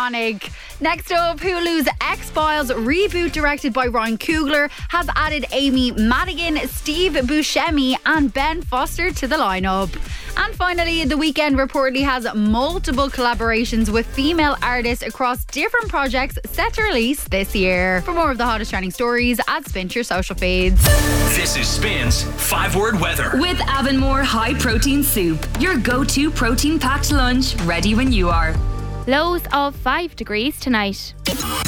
iconic. Next up, Hulu's X-Files reboot, directed by Ryan Coogler, has added Amy Madigan, Steve Buscemi and Ben Foster to the lineup. And finally, The Weeknd reportedly has multiple collaborations with female artists across different projects set to release this year. For more of the hottest trending stories, add Spin to your social feeds. This is Spin's 5-word weather. With Avonmore High Protein Soup, your go-to protein-packed lunch, ready when you are. Lows of 5 degrees tonight.